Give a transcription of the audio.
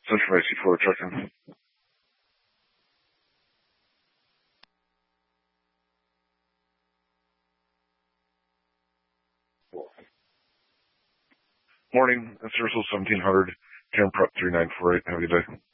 Central AC4 checking. Morning, it's Ursula 1700, Cam Prep 3948. Have a good day.